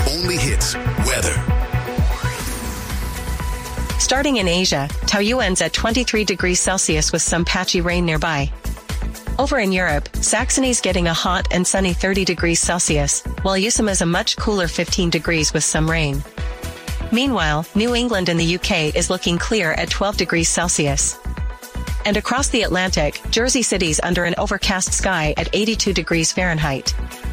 only hits weather. Starting in Asia, Taoyuan's at 23 degrees Celsius with some patchy rain nearby. Over in Europe, Saxony's getting a hot and sunny 30 degrees Celsius, while Usuma's a much cooler 15 degrees with some rain. Meanwhile, New England in the UK is looking clear at 12 degrees Celsius. And across the Atlantic, Jersey City's under an overcast sky at 82 degrees Fahrenheit.